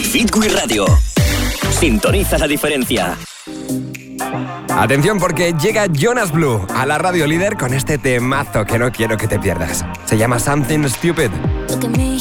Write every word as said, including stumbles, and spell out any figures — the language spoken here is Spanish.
Hit Wii Radio. Sintoniza la diferencia. Atención porque llega Jonas Blue a la radio líder con este temazo que no quiero que te pierdas. Se llama Something Stupid. Look at me.